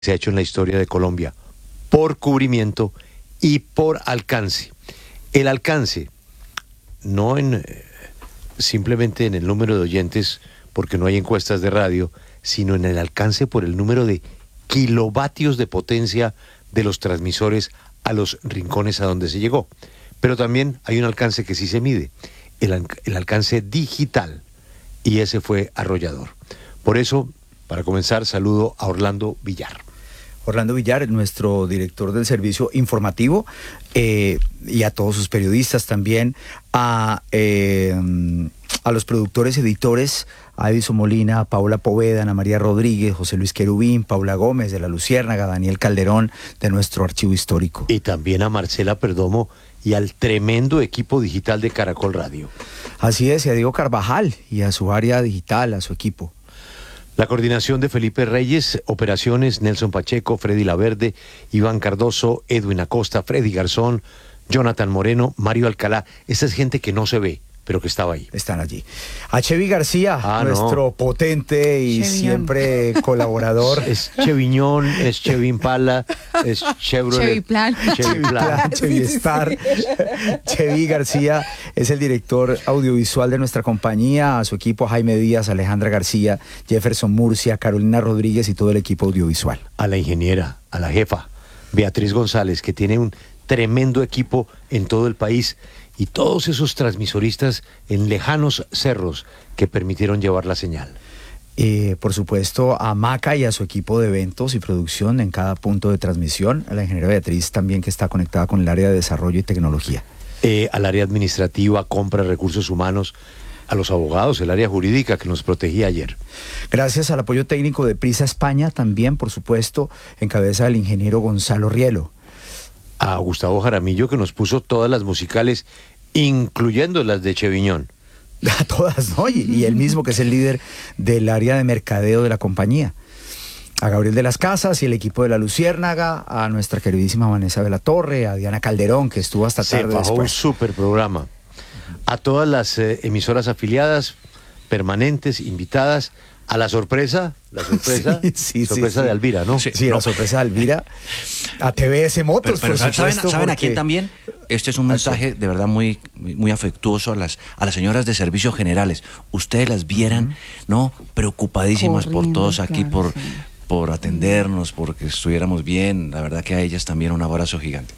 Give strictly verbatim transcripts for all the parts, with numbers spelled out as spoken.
se ha hecho en la historia de Colombia, por cubrimiento y por alcance. El alcance, no en simplemente en el número de oyentes, porque no hay encuestas de radio, sino en el alcance por el número de kilovatios de potencia de los transmisores a los rincones a donde se llegó. Pero también hay un alcance que sí se mide, el, el alcance digital, y ese fue arrollador. Por eso, para comenzar, saludo a Orlando Villar. Orlando Villar, nuestro director del servicio informativo, eh, y a todos sus periodistas también, a, eh, a los productores, editores, a Edison Molina, a Paula Poveda, Ana María Rodríguez, José Luis Querubín, Paula Gómez de La Luciérnaga, Daniel Calderón de nuestro archivo histórico. Y también a Marcela Perdomo y al tremendo equipo digital de Caracol Radio. Así es, y a Diego Carvajal y a su área digital, a su equipo. La coordinación de Felipe Reyes, operaciones Nelson Pacheco, Freddy Laverde, Iván Cardoso, Edwin Acosta, Freddy Garzón, Jonathan Moreno, Mario Alcalá. Esa es gente que no se ve, pero que estaba ahí. Están allí. A Chevy García, ah, nuestro no. potente y Cheviñón. siempre colaborador. Es Cheviñón, es Chevy Impala, es Chevrolet. Chevy Plan. Chevy Plan. Chevy Star. Chevy García es el director audiovisual de nuestra compañía, a su equipo Jaime Díaz, Alejandra García, Jefferson Murcia, Carolina Rodríguez y todo el equipo audiovisual. A la ingeniera, a la jefa, Beatriz González, que tiene un tremendo equipo en todo el país, y todos esos transmisoristas en lejanos cerros que permitieron llevar la señal. Eh, por supuesto, a Maca y a su equipo de eventos y producción en cada punto de transmisión, a la ingeniera Beatriz también, que está conectada con el área de desarrollo y tecnología. Eh, al área administrativa, compra, recursos humanos, a los abogados, el área jurídica que nos protegía ayer. Gracias al apoyo técnico de Prisa España, también, por supuesto, en cabeza del ingeniero Gonzalo Rielo. A Gustavo Jaramillo, que nos puso todas las musicales, incluyendo las de Cheviñón. A todas, ¿no? Y, y él mismo, que es el líder del área de mercadeo de la compañía. A Gabriel de las Casas y el equipo de La Luciérnaga, a nuestra queridísima Vanessa de la Torre, a Diana Calderón, que estuvo hasta tarde Se bajó después. un súper programa. A todas las eh, emisoras afiliadas, permanentes, invitadas, a la sorpresa, la sorpresa, sí, sí, sorpresa sí, de Alvira, ¿no? Sí, sí no. La sorpresa de Alvira, a T V S Motors, pero, pero por ¿saben, supuesto. ¿saben porque... a quién también? Este es un mensaje de verdad muy, muy afectuoso a las, a las señoras de servicios generales. Ustedes las vieran, uh-huh. ¿no? Preocupadísimas Corriendo, por todos aquí, claro, por, sí. por atendernos, porque estuviéramos bien. La verdad que a ellas también un abrazo gigante.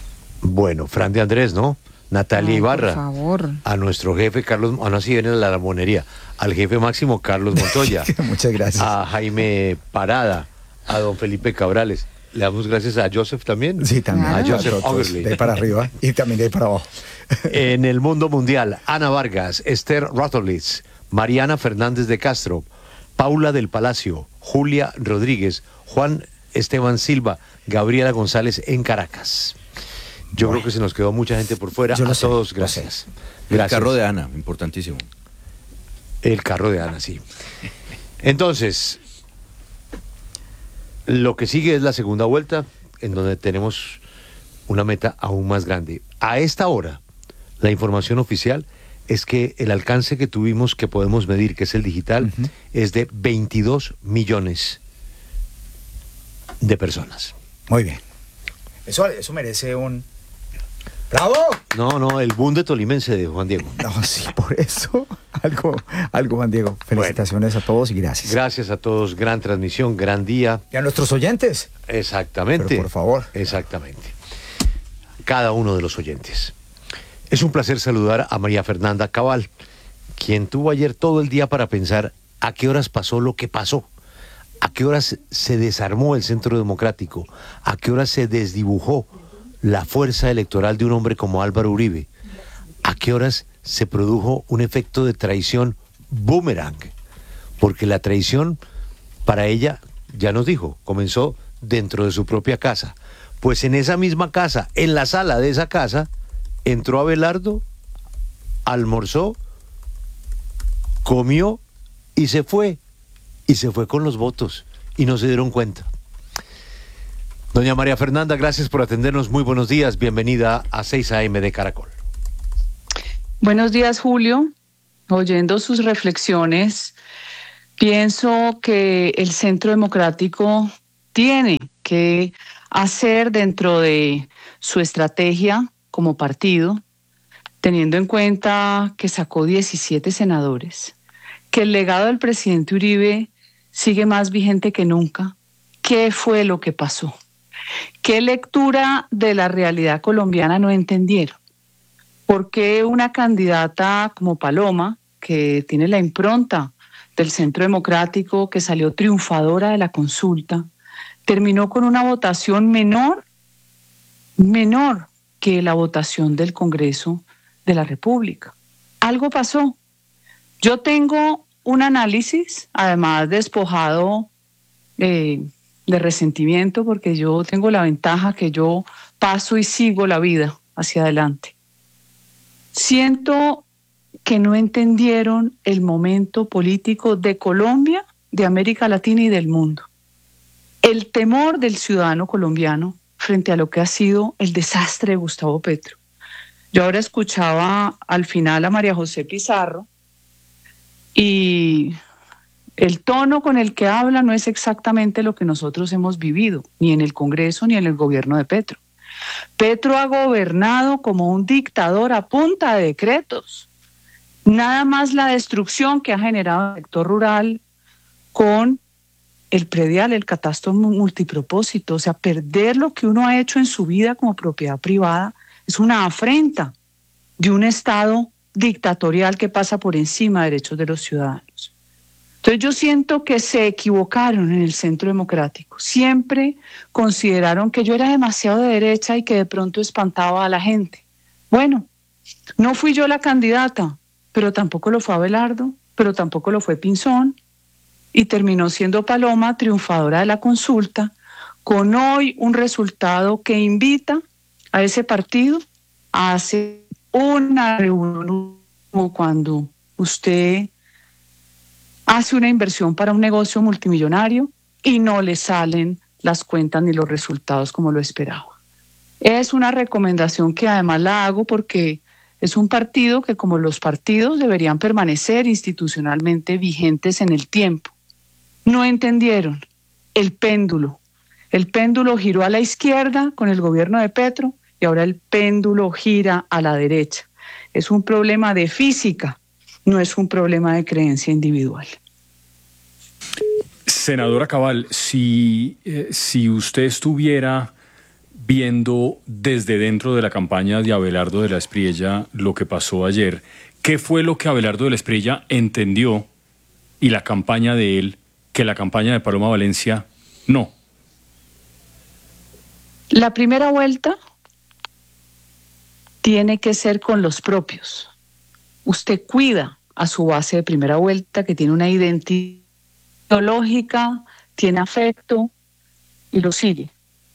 Bueno, Fran de Andrés, ¿no? Natalia Ay, Ibarra, por favor. A nuestro jefe Carlos, ah, no, así viene la ramonería, al jefe máximo Carlos Montoya. Muchas gracias. A Jaime Parada, a don Felipe Cabrales. Le damos gracias a Joseph también. Sí, también. A Joseph Ogerley. De ahí para arriba y también de ahí para abajo. En el mundo mundial, Ana Vargas, Esther Rotolitz, Mariana Fernández de Castro, Paula del Palacio, Julia Rodríguez, Juan Esteban Silva, Gabriela González en Caracas. Yo bueno, creo que se nos quedó mucha gente por fuera. A sé, todos, gracias. gracias. El carro de Ana, importantísimo. El carro de Ana, sí. Entonces, lo que sigue es la segunda vuelta, en donde tenemos una meta aún más grande. A esta hora, la información oficial es que el alcance que tuvimos, que podemos medir, que es el digital, uh-huh. es de veintidós millones de personas. Muy bien. Eso, eso merece un... ¡Bravo! No, no, el boom de tolimense de Juan Diego. No, sí, por eso. Algo, algo, Juan Diego. Felicitaciones bueno, a todos y gracias. Gracias a todos. Gran transmisión, gran día. Y a nuestros oyentes. Exactamente. Pero por favor. Exactamente. Cada uno de los oyentes. Es un placer saludar a María Fernanda Cabal, quien tuvo ayer todo el día para pensar a qué horas pasó lo que pasó. ¿A qué horas se desarmó el Centro Democrático? ¿A qué horas se desdibujó la fuerza electoral de un hombre como Álvaro Uribe? ¿A qué horas se produjo un efecto de traición boomerang? Porque la traición, para ella, ya nos dijo, comenzó dentro de su propia casa. Pues en esa misma casa, en la sala de esa casa, entró Abelardo, almorzó, comió y se fue. Y se fue con los votos y no se dieron cuenta. Doña María Fernanda, gracias por atendernos. Muy buenos días. Bienvenida a seis a eme de Caracol. Buenos días, Julio. Oyendo sus reflexiones, pienso que el Centro Democrático tiene que hacer dentro de su estrategia como partido, teniendo en cuenta que sacó diecisiete senadores, que el legado del presidente Uribe sigue más vigente que nunca. ¿Qué fue lo que pasó? ¿Qué lectura de la realidad colombiana no entendieron? ¿Por qué una candidata como Paloma, que tiene la impronta del Centro Democrático, que salió triunfadora de la consulta, terminó con una votación menor, menor que la votación del Congreso de la República? Algo pasó. Yo tengo un análisis, además despojado eh, de resentimiento, porque yo tengo la ventaja que yo paso y sigo la vida hacia adelante. Siento que no entendieron el momento político de Colombia, de América Latina y del mundo. El temor del ciudadano colombiano frente a lo que ha sido el desastre de Gustavo Petro. Yo ahora escuchaba al final a María José Pizarro y el tono con el que habla no es exactamente lo que nosotros hemos vivido, ni en el Congreso ni en el gobierno de Petro. Petro ha gobernado como un dictador a punta de decretos. Nada más la destrucción que ha generado el sector rural con el predial, el catastro multipropósito, o sea, perder lo que uno ha hecho en su vida como propiedad privada es una afrenta de un Estado dictatorial que pasa por encima de derechos de los ciudadanos. Entonces yo siento que se equivocaron en el Centro Democrático. Siempre consideraron que yo era demasiado de derecha y que de pronto espantaba a la gente. Bueno, no fui yo la candidata, pero tampoco lo fue Abelardo, pero tampoco lo fue Pinzón, y terminó siendo Paloma triunfadora de la consulta, con hoy un resultado que invita a ese partido a hacer una reunión como cuando usted hace una inversión para un negocio multimillonario y no le salen las cuentas ni los resultados como lo esperaba. Es una recomendación que además la hago porque es un partido que, como los partidos, deberían permanecer institucionalmente vigentes en el tiempo. No entendieron el péndulo. El péndulo giró a la izquierda con el gobierno de Petro y ahora el péndulo gira a la derecha. Es un problema de física, no es un problema de creencia individual. Senadora Cabal, si, eh, si usted estuviera viendo desde dentro de la campaña de Abelardo de la Espriella lo que pasó ayer, ¿qué fue lo que Abelardo de la Espriella entendió y la campaña de él que la campaña de Paloma Valencia no? La primera vuelta tiene que ser con los propios. Usted cuida a su base de primera vuelta, que tiene una identidad ideológica, tiene afecto y lo sigue.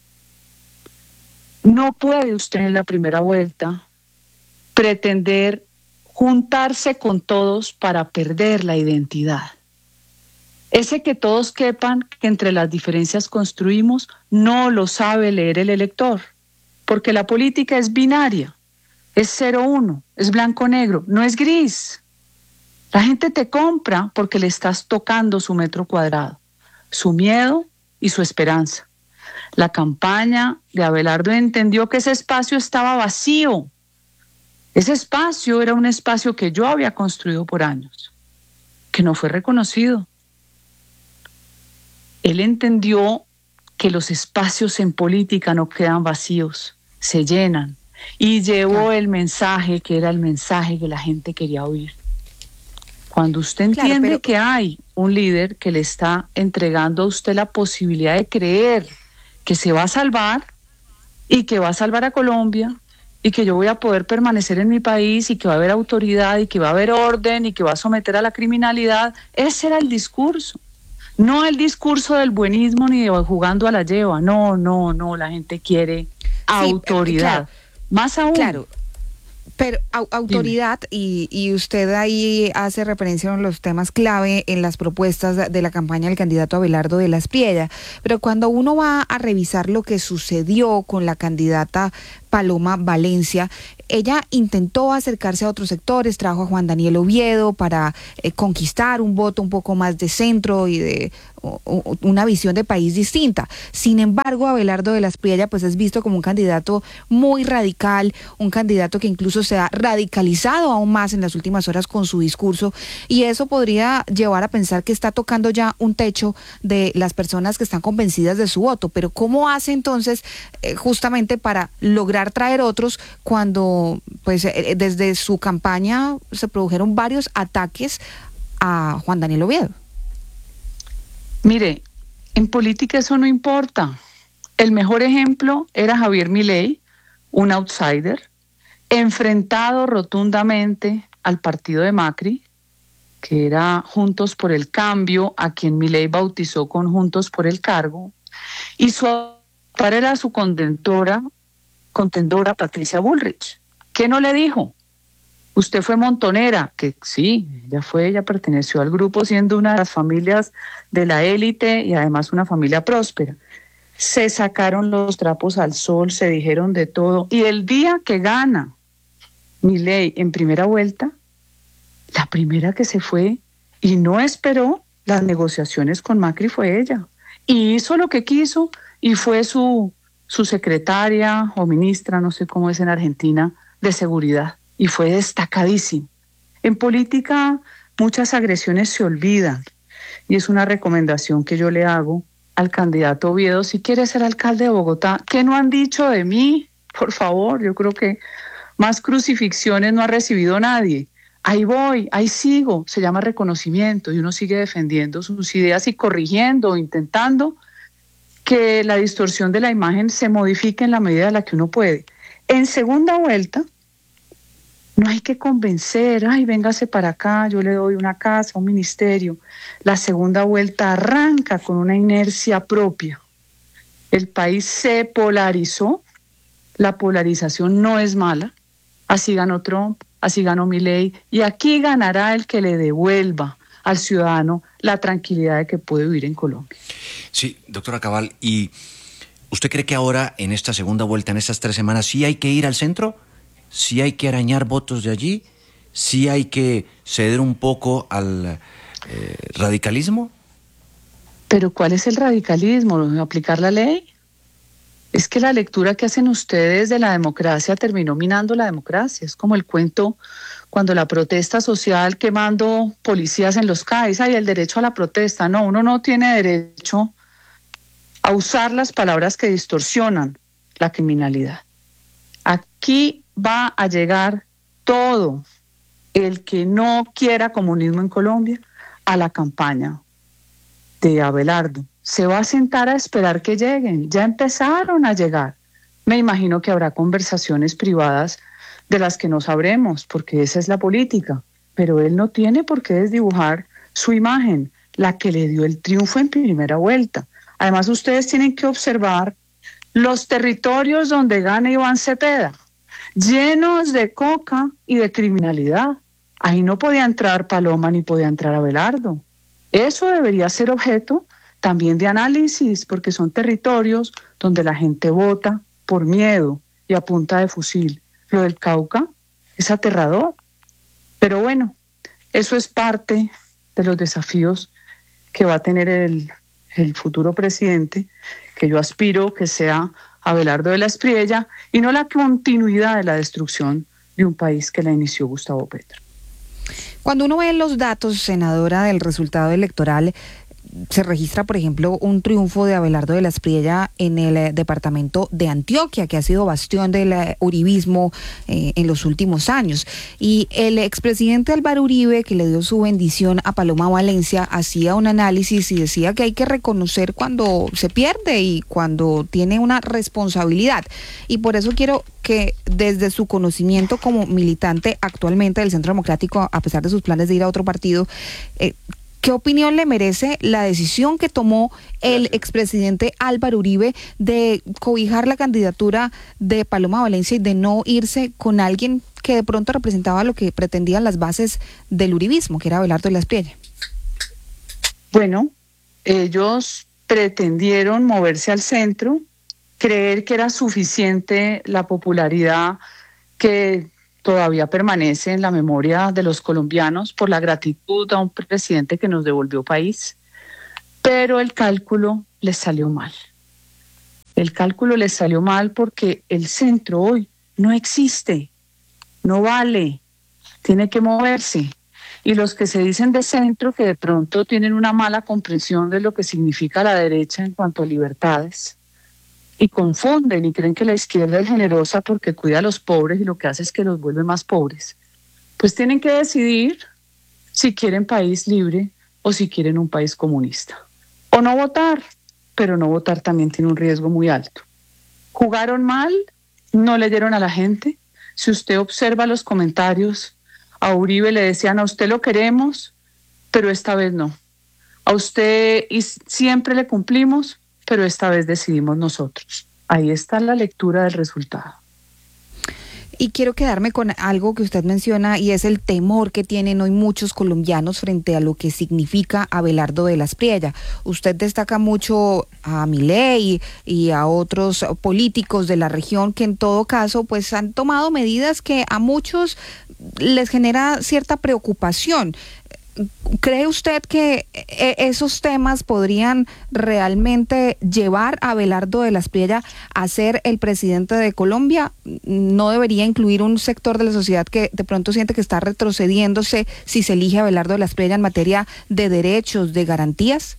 No puede usted en la primera vuelta pretender juntarse con todos para perder la identidad. Ese que todos quepan, que entre las diferencias construimos, no lo sabe leer el elector, porque la política es binaria, es cero uno, es blanco-negro, no es gris. La gente te compra porque le estás tocando su metro cuadrado, su miedo y su esperanza. La campaña de Abelardo entendió que ese espacio estaba vacío. Ese espacio era un espacio que yo había construido por años, que no fue reconocido. Él entendió que los espacios en política no quedan vacíos, se llenan. Y llevó el mensaje que era el mensaje que la gente quería oír. Cuando usted entiende claro, pero... que hay un líder que le está entregando a usted la posibilidad de creer que se va a salvar y que va a salvar a Colombia y que yo voy a poder permanecer en mi país y que va a haber autoridad y que va a haber orden y que va a someter a la criminalidad, ese era el discurso. No el discurso del buenismo ni de jugando a la lleva. No, no, no, la gente quiere sí, autoridad. Claro, más aún. Claro. Pero au autoridad, y, y usted ahí hace referencia a los temas clave en las propuestas de la campaña del candidato Abelardo de la Espriella, pero cuando uno va a revisar lo que sucedió con la candidata Paloma Valencia. Ella intentó acercarse a otros sectores, trajo a Juan Daniel Oviedo para eh, conquistar un voto un poco más de centro y de o, o, una visión de país distinta. Sin embargo, Abelardo de la Espriella pues es visto como un candidato muy radical, un candidato que incluso se ha radicalizado aún más en las últimas horas con su discurso, y eso podría llevar a pensar que está tocando ya un techo de las personas que están convencidas de su voto. Pero ¿cómo hace entonces eh, justamente para lograr traer otros cuando pues eh, desde su campaña se produjeron varios ataques a Juan Daniel Oviedo? Mire, en política eso no importa. El mejor ejemplo era Javier Milei, un outsider, enfrentado rotundamente al partido de Macri, que era Juntos por el Cambio, a quien Milei bautizó con Juntos por el Cargo, y su par era su contendora, contendora Patricia Bullrich. ¿Qué no le dijo? Usted fue montonera, que sí, ella fue, ella perteneció al grupo siendo una de las familias de la élite y además una familia próspera. Se sacaron los trapos al sol, se dijeron de todo, y el día que gana Milei en primera vuelta, la primera que se fue y no esperó las negociaciones con Macri fue ella, y hizo lo que quiso, y fue su, su secretaria o ministra, no sé cómo es en Argentina, de seguridad. Y fue destacadísimo. En política muchas agresiones se olvidan, y es una recomendación que yo le hago al candidato Oviedo: si quiere ser alcalde de Bogotá, ¿qué no han dicho de mí? Por favor, yo creo que más crucifixiones no ha recibido nadie. Ahí voy, ahí sigo, se llama reconocimiento, y uno sigue defendiendo sus ideas y corrigiendo, intentando que la distorsión de la imagen se modifique en la medida en la que uno puede. En segunda vuelta, no hay que convencer, ay, véngase para acá, yo le doy una casa, un ministerio. La segunda vuelta arranca con una inercia propia. El país se polarizó, la polarización no es mala, así ganó Trump, así ganó Milei, y aquí ganará el que le devuelva al ciudadano la tranquilidad de que puede vivir en Colombia. Sí, doctora Cabal, ¿y usted cree que ahora, en esta segunda vuelta, en estas tres semanas, sí hay que ir al centro? ¿Sí hay que arañar votos de allí? ¿Sí hay que ceder un poco al eh, radicalismo? ¿Pero cuál es el radicalismo? ¿Aplicar la ley? Es que la lectura que hacen ustedes de la democracia terminó minando la democracia. Es como el cuento cuando la protesta social quemando policías en los C A I S, hay el derecho a la protesta. No, uno no tiene derecho a usar las palabras que distorsionan la criminalidad. Aquí va a llegar todo el que no quiera comunismo en Colombia a la campaña de Abelardo. Se va a sentar a esperar que lleguen. Ya empezaron a llegar. Me imagino que habrá conversaciones privadas de las que no sabremos, porque esa es la política. Pero él no tiene por qué desdibujar su imagen, la que le dio el triunfo en primera vuelta. Además, ustedes tienen que observar los territorios donde gana Iván Cepeda, llenos de coca y de criminalidad. Ahí no podía entrar Paloma ni podía entrar Abelardo. Eso debería ser objeto también de análisis, porque son territorios donde la gente vota por miedo y a punta de fusil. Lo del Cauca es aterrador. Pero bueno, eso es parte de los desafíos que va a tener el, el futuro presidente, que yo aspiro que sea Abelardo de la Espriella, y no la continuidad de la destrucción de un país que la inició Gustavo Petro. Cuando uno ve los datos, senadora, del resultado electoral, se registra, por ejemplo, un triunfo de Abelardo de la Espriella en el eh, departamento de Antioquia, que ha sido bastión del eh, uribismo eh, en los últimos años. Y el expresidente Álvaro Uribe, que le dio su bendición a Paloma Valencia, hacía un análisis y decía que hay que reconocer cuando se pierde y cuando tiene una responsabilidad. Y por eso quiero que desde su conocimiento como militante actualmente del Centro Democrático, a pesar de sus planes de ir a otro partido, eh, ¿qué opinión le merece la decisión que tomó el expresidente Álvaro Uribe de cobijar la candidatura de Paloma Valencia y de no irse con alguien que de pronto representaba lo que pretendían las bases del uribismo, que era Abelardo de la Espriella? Bueno, ellos pretendieron moverse al centro, creer que era suficiente la popularidad que todavía permanece en la memoria de los colombianos por la gratitud a un presidente que nos devolvió país, pero el cálculo les salió mal. El cálculo les salió mal porque el centro hoy no existe, no vale, tiene que moverse. Y los que se dicen de centro, que de pronto tienen una mala comprensión de lo que significa la derecha en cuanto a libertades, y confunden y creen que la izquierda es generosa porque cuida a los pobres y lo que hace es que los vuelve más pobres, pues tienen que decidir si quieren país libre o si quieren un país comunista. O no votar, pero no votar también tiene un riesgo muy alto. Jugaron mal, no leyeron a la gente. Si usted observa los comentarios, a Uribe le decían, a usted lo queremos, pero esta vez no. A usted y siempre le cumplimos, pero esta vez decidimos nosotros. Ahí está la lectura del resultado. Y quiero quedarme con algo que usted menciona y es el temor que tienen hoy muchos colombianos frente a lo que significa Abelardo de la Espriella. Usted destaca mucho a Milei y a otros políticos de la región que en todo caso pues han tomado medidas que a muchos les genera cierta preocupación. ¿Cree usted que esos temas podrían realmente llevar a Abelardo de la Espriella a ser el presidente de Colombia? ¿No debería incluir un sector de la sociedad que de pronto siente que está retrocediéndose si se elige a Abelardo de la Espriella en materia de derechos, de garantías?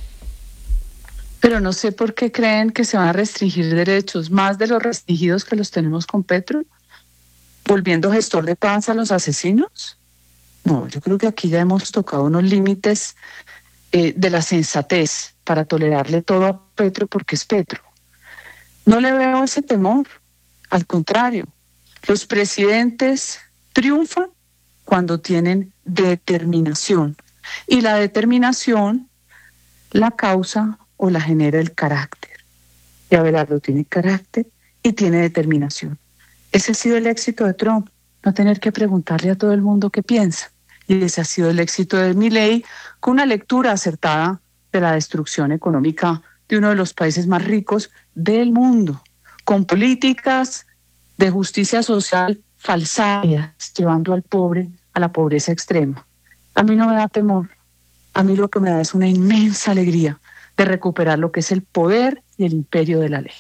Pero no sé por qué creen que se van a restringir derechos, más de los restringidos que los tenemos con Petro, volviendo gestor de paz a los asesinos. No, yo creo que aquí ya hemos tocado unos límites eh, de la sensatez para tolerarle todo a Petro porque es Petro. No le veo ese temor, al contrario, los presidentes triunfan cuando tienen determinación y la determinación la causa o la genera el carácter. Y Abelardo tiene carácter y tiene determinación. Ese ha sido el éxito de Trump, no tener que preguntarle a todo el mundo qué piensa. Y ese ha sido el éxito de Milei, con una lectura acertada de la destrucción económica de uno de los países más ricos del mundo, con políticas de justicia social falsarias, llevando al pobre a la pobreza extrema. A mí no me da temor, a mí lo que me da es una inmensa alegría de recuperar lo que es el poder y el imperio de la ley.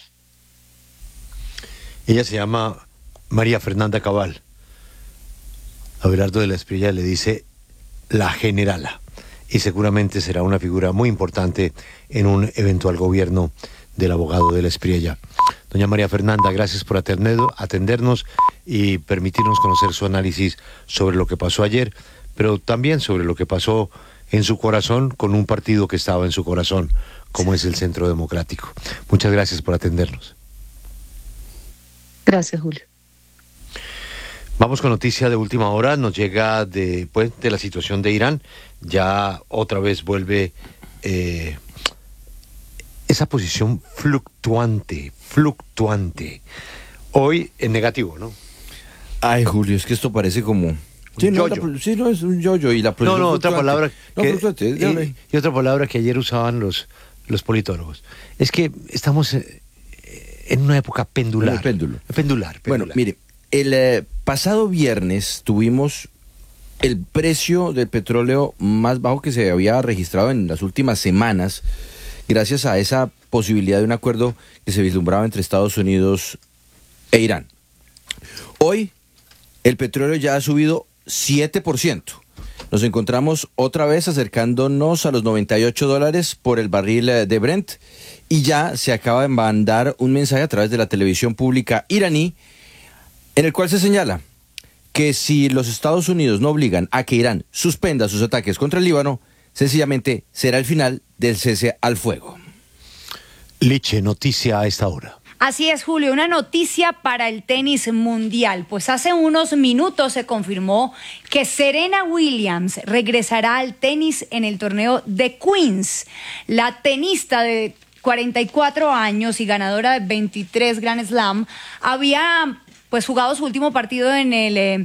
Ella se llama María Fernanda Cabal. Abelardo de la Espriella le dice la generala y seguramente será una figura muy importante en un eventual gobierno del abogado de la Espriella. Doña María Fernanda, gracias por atendernos y permitirnos conocer su análisis sobre lo que pasó ayer, pero también sobre lo que pasó en su corazón con un partido que estaba en su corazón, como es el Centro Democrático. Muchas gracias por atendernos. Gracias, Julio. Vamos con noticia de última hora, nos llega de, pues, de la situación de Irán. Ya otra vez vuelve eh, esa posición fluctuante, fluctuante. Hoy en negativo, ¿no? Ay, Julio, es que esto parece como... Sí, no, la, sí, no, es un yo-yo y la No, no, otra palabra no, que, y, y otra palabra que ayer usaban los, los politólogos. Es que estamos en una época pendular. El péndulo. Pendular, pendular. Bueno, mire, el eh, pasado viernes tuvimos el precio del petróleo más bajo que se había registrado en las últimas semanas, gracias a esa posibilidad de un acuerdo que se vislumbraba entre Estados Unidos e Irán. Hoy el petróleo ya ha subido siete por ciento. Nos encontramos otra vez acercándonos a los noventa y ocho dólares por el barril de Brent y ya se acaba de mandar un mensaje a través de la televisión pública iraní en el cual se señala que si los Estados Unidos no obligan a que Irán suspenda sus ataques contra el Líbano, sencillamente será el final del cese al fuego. Liche, noticia a esta hora. Así es, Julio, una noticia para el tenis mundial. Pues hace unos minutos se confirmó que Serena Williams regresará al tenis en el torneo de Queens. La tenista de cuarenta y cuatro años y ganadora de veintitrés Grand Slam había pues jugado su último partido en el eh,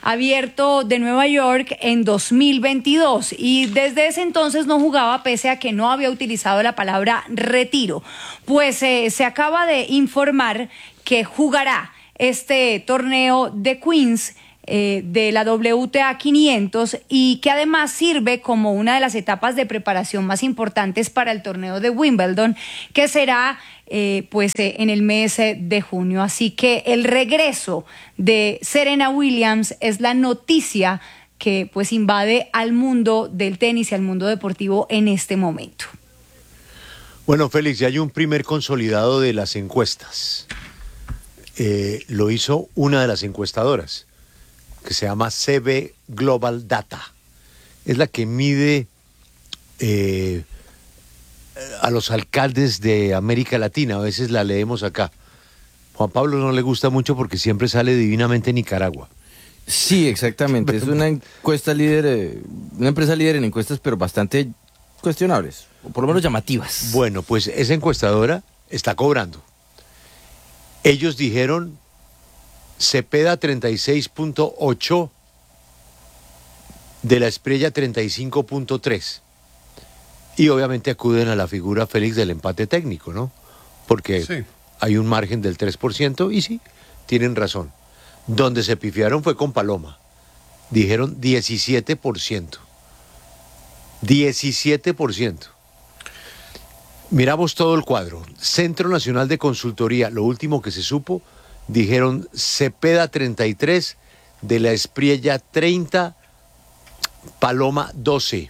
Abierto de Nueva York en dos mil veintidós y desde ese entonces no jugaba pese a que no había utilizado la palabra retiro. Pues eh, se acaba de informar que jugará este torneo de Queens eh, de la W T A quinientos y que además sirve como una de las etapas de preparación más importantes para el torneo de Wimbledon, que será eh, pues eh, en el mes de junio. Así que el regreso de Serena Williams es la noticia que pues invade al mundo del tenis y al mundo deportivo en este momento. Bueno, Félix, ya hay un primer consolidado de las encuestas. Eh, lo hizo una de las encuestadoras, que se llama C B Global Data. Es la que mide eh, a los alcaldes de América Latina. A veces la leemos acá. Juan Pablo no le gusta mucho porque siempre sale divinamente Nicaragua. Sí, exactamente. Es una encuesta líder, eh, una empresa líder en encuestas, pero bastante cuestionables, o por lo menos llamativas. Bueno, pues esa encuestadora está cobrando. Ellos dijeron Cepeda treinta y seis punto ocho, de la Espriella treinta y cinco punto tres. Y obviamente acuden a la figura, Félix, del empate técnico, ¿no? Porque sí, hay un margen del tres por ciento y sí, tienen razón. Donde se pifiaron fue con Paloma. Dijeron diecisiete por ciento. diecisiete por ciento. Miramos todo el cuadro. Centro Nacional de Consultoría, lo último que se supo, dijeron Cepeda treinta y tres, de la Espriella treinta, Paloma doce.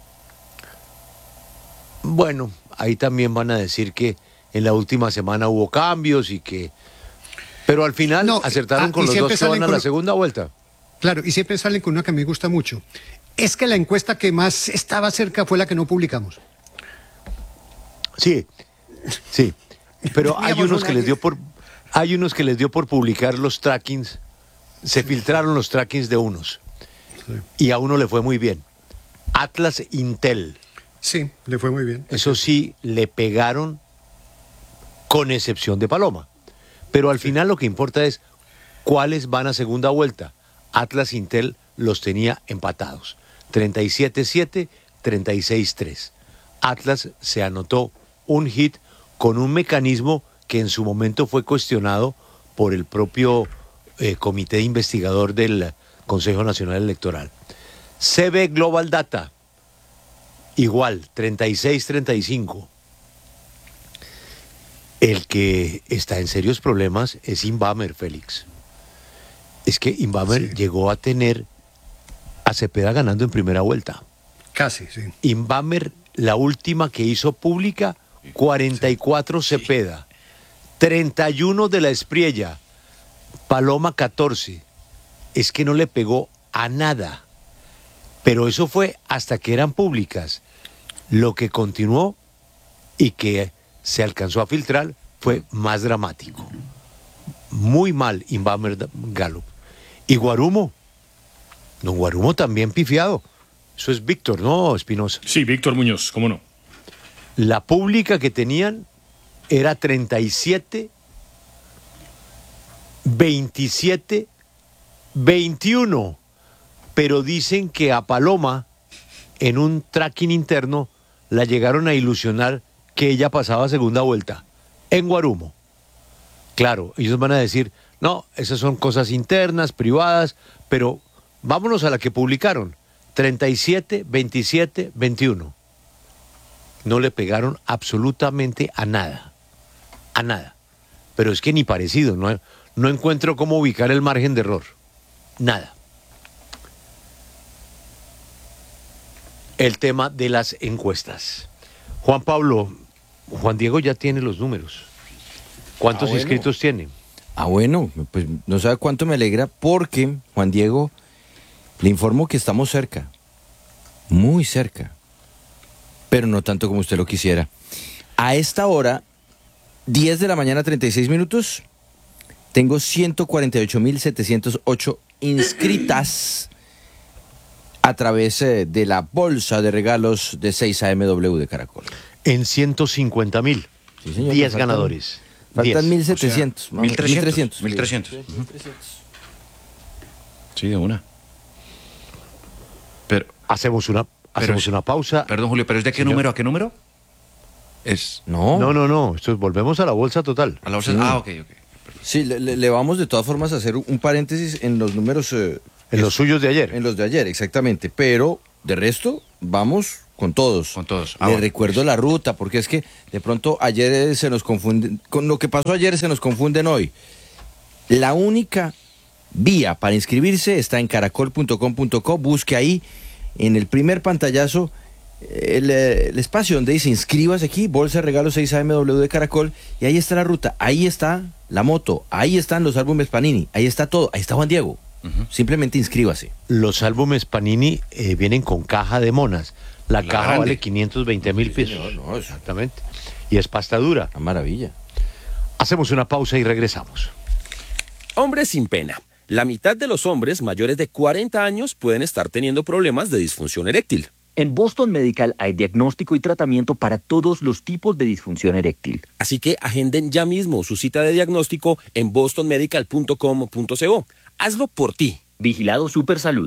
Bueno, ahí también van a decir que en la última semana hubo cambios y que... Pero al final no, acertaron ah, con los dos que van a la segunda vuelta. Claro, y siempre salen con una que me gusta mucho. Es que la encuesta que más estaba cerca fue la que no publicamos. Sí, sí, pero hay unos que les dio por hay unos que les dio por publicar los trackings, se filtraron los trackings de unos, sí, y a uno le fue muy bien. Atlas Intel. Sí, le fue muy bien. Eso sí, le pegaron con excepción de Paloma. Pero al sí, final lo que importa es cuáles van a segunda vuelta. Atlas Intel los tenía empatados. treinta y siete siete, treinta y seis tres. Atlas se anotó un hit con un mecanismo que en su momento fue cuestionado por el propio eh, comité investigador del Consejo Nacional Electoral. C B Global Data, igual, treinta y seis treinta y cinco. El que está en serios problemas es Inbamer, Félix. Es que Inbamer sí, llegó a tener a Cepeda ganando en primera vuelta. Casi, sí. Inbamer, la última que hizo pública, cuarenta y cuatro sí, Cepeda, treinta y uno de la Espriella, Paloma catorce. Es que no le pegó a nada. Pero eso fue hasta que eran públicas. Lo que continuó y que se alcanzó a filtrar fue más dramático. Muy mal Inbamer Gallup. Y Guarumo. No, Guarumo también pifiado. Eso es Víctor, ¿no, Espinosa? Sí, Víctor Muñoz, ¿cómo no? La pública que tenían era treinta y siete, veintisiete, veintiuno. Pero dicen que a Paloma, en un tracking interno, la llegaron a ilusionar que ella pasaba segunda vuelta en Guarumo. Claro, ellos van a decir, no, esas son cosas internas, privadas, pero vámonos a la que publicaron. treinta y siete, veintisiete, veintiuno. No le pegaron absolutamente a nada. A nada. Pero es que ni parecido. No, no encuentro cómo ubicar el margen de error. Nada. El tema de las encuestas. Juan Pablo, Juan Diego ya tiene los números. ¿Cuántos ah, bueno. inscritos tiene? Ah, bueno, pues no sabe cuánto me alegra porque, Juan Diego, le informo que estamos cerca, muy cerca, pero no tanto como usted lo quisiera. A esta hora, diez de la mañana, treinta y seis minutos, tengo ciento cuarenta y ocho mil setecientos ocho inscritas a través eh, de la bolsa de regalos de seis A M W de Caracol. En ciento cincuenta mil, sí, señor, diez faltan, ganadores. Faltan mil setecientos. O sea, mil trescientos. mil trescientos. Sí, de una. Pero Hacemos una, hacemos es- una pausa. Perdón, Julio, ¿pero es de qué Señor. número a qué número? Es No, No, no, no. Esto es- volvemos a la bolsa total. a la bolsa. Sí. Ah, ok, ok. Sí, le, le- le vamos de todas formas a hacer un paréntesis en los números. eh, En los suyos de ayer. En los de ayer, exactamente. Pero de resto, vamos con todos. Con todos. Ah, Le bueno, recuerdo listo. la ruta, porque es que de pronto ayer eh, se nos confunden. Con lo que pasó ayer se nos confunden hoy. La única vía para inscribirse está en caracol punto com punto co. Busque ahí en el primer pantallazo el, eh, el espacio donde dice inscríbase aquí, Bolsa de Regalos seis A M W de Caracol, y ahí está la ruta, ahí está la moto, ahí están los álbumes Panini, ahí está todo, ahí está Juan Diego. Simplemente inscríbase. Los álbumes Panini eh, vienen con caja de monas. La, La caja grande. vale quinientos veinte mil pesos. señor, no, es- Exactamente. Y es pasta dura. Una maravilla. Hacemos una pausa y regresamos. Hombres sin pena. La mitad de los hombres mayores de cuarenta años pueden estar teniendo problemas de disfunción eréctil. En Boston Medical hay diagnóstico y tratamiento para todos los tipos de disfunción eréctil. Así que agenden ya mismo su cita de diagnóstico en boston medical punto com punto co. Hazlo por ti. Vigilado Supersalud.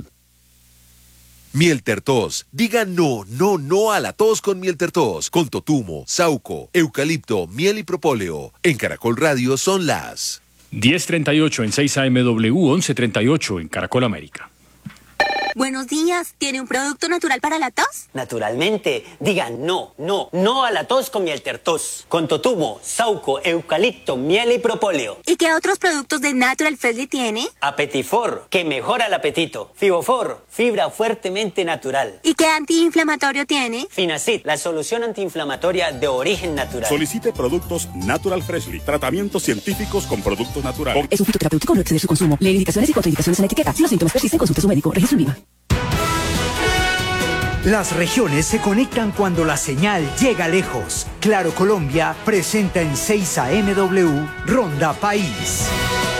Mieltertos. Diga no, no, no a la tos con Mieltertos. Con totumo, sauco, eucalipto, miel y propóleo. En Caracol Radio son las... diez treinta y ocho en seis A M W, once treinta y ocho en Caracol América. Buenos días, ¿tiene un producto natural para la tos? Naturalmente, diga no, no, no a la tos con Mieltertos. Con totumo, sauco, eucalipto, miel y propóleo. ¿Y qué otros productos de Natural Freshly tiene? Apetifor, que mejora el apetito. Fibofor, fibra fuertemente natural. ¿Y qué antiinflamatorio tiene? Finacid, la solución antiinflamatoria de origen natural. Solicite productos Natural Freshly. Tratamientos científicos con productos naturales. Es un fitoterapéutico, no exceder su consumo. Lee indicaciones y contraindicaciones en la etiqueta. Si los síntomas persisten, consulte a su médico. Registro IVA. Las regiones se conectan cuando la señal llega lejos. Claro Colombia presenta en seis A M W Ronda País.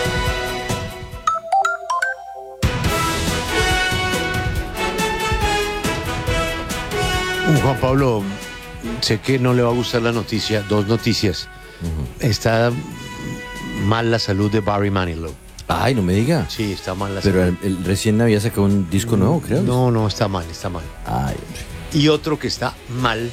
Uh, Juan Pablo, sé que no le va a gustar la noticia, dos noticias. Está mal la salud de Barry Manilow. Ay, no me diga. Sí, está mal la Pero salud. él, él recién había sacado un disco nuevo, creo. No, no, está mal, está mal. Ay, Y otro que está mal,